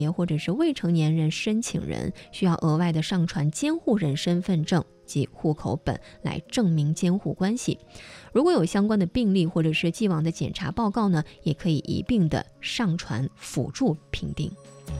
或者是未成年人申请人需要额外的上传监护人身份证及户口本来证明监护关系。如果有相关的病例或者是既往的检查报告呢，也可以一并的上传辅助评定。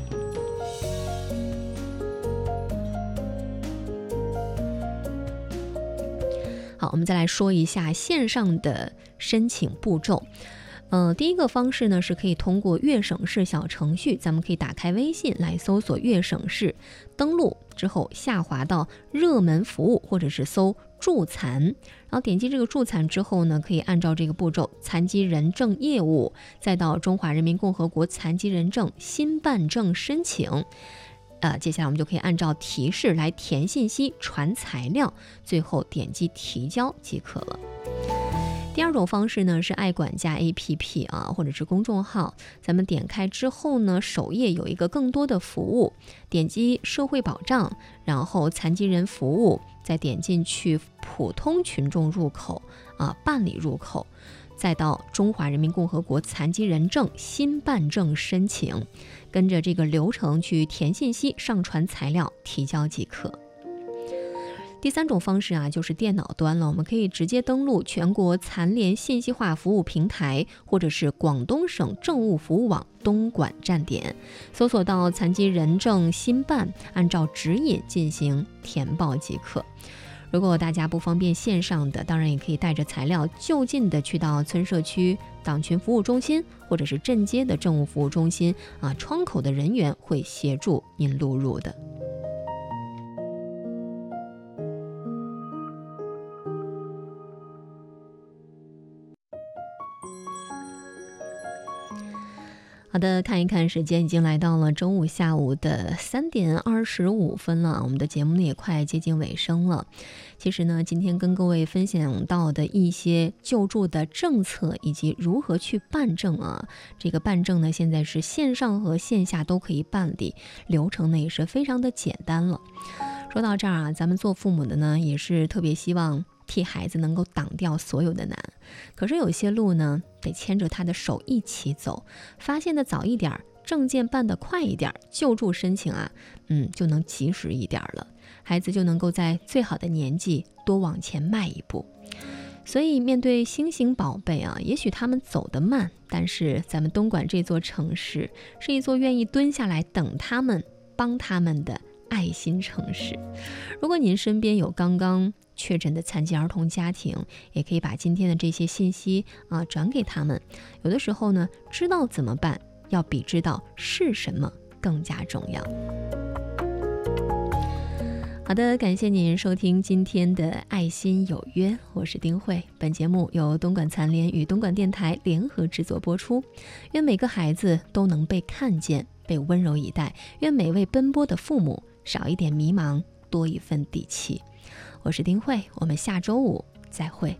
好，我们再来说一下线上的申请步骤。第一个方式呢，是可以通过粤省事小程序，咱们可以打开微信来搜索粤省事，登录之后下滑到热门服务，或者是搜助残，然后点击这个助残之后呢，可以按照这个步骤，残疾人证业务，再到中华人民共和国残疾人证新办证申请。接下来我们就可以按照提示来填信息、传材料，最后点击提交即可了。第二种方式呢，是爱管家 APP 或者是公众号，咱们点开之后呢，首页有一个更多的服务，点击社会保障，然后残疾人服务，再点进去普通群众入口办理入口，再到中华人民共和国残疾人证新办证申请，跟着这个流程去填信息、上传材料、提交即可。第三种方式就是电脑端了，我们可以直接登录全国残联信息化服务平台，或者是广东省政务服务网东莞站点，搜索到残疾人证新办，按照指引进行填报即可。如果大家不方便线上的，当然也可以带着材料就近的去到村社区党群服务中心，或者是镇街的政务服务中心窗口的人员会协助您录入的。好的，看一看时间，已经来到了周五下午的3点25分了，我们的节目呢也快接近尾声了。其实呢，今天跟各位分享到的一些救助的政策以及如何去办证这个办证呢，现在是线上和线下都可以办理，流程呢也是非常的简单了。说到这儿咱们做父母的呢，也是特别希望替孩子能够挡掉所有的难，可是有些路呢得牵着他的手一起走，发现的早一点，证件办得快一点，救助申请就能及时一点了，孩子就能够在最好的年纪多往前迈一步。所以面对星星宝贝也许他们走得慢，但是咱们东莞这座城市是一座愿意蹲下来等他们、帮他们的爱心城市。如果您身边有刚刚确诊的残疾儿童家庭，也可以把今天的这些信息转给他们。有的时候呢，知道怎么办，要比知道是什么更加重要。好的，感谢您收听今天的爱心有约，我是丁慧。本节目由东莞残联与东莞电台联合制作播出。愿每个孩子都能被看见，被温柔以待。愿每位奔波的父母少一点迷茫，多一份底气。我是丁慧，我们下周五再会。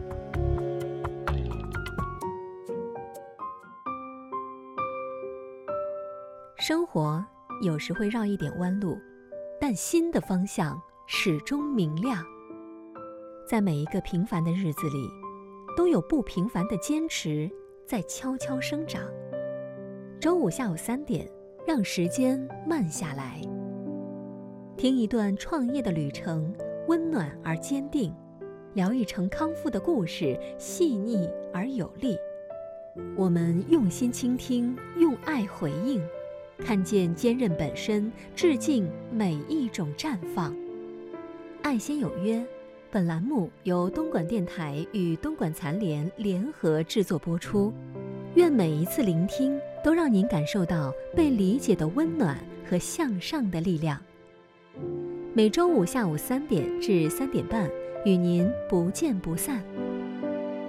生活有时会绕一点弯路，但心的方向始终明亮。在每一个平凡的日子里，都有不平凡的坚持在悄悄生长。周五下午3点，让时间慢下来，听一段创业的旅程，温暖而坚定；聊一程康复的故事，细腻而有力。我们用心倾听，用爱回应，看见坚韧本身，致敬每一种绽放。爱心有约，本栏目由东莞电台与东莞残联联合制作播出。愿每一次聆听都让您感受到被理解的温暖和向上的力量。每周五下午3点至3点半，与您不见不散。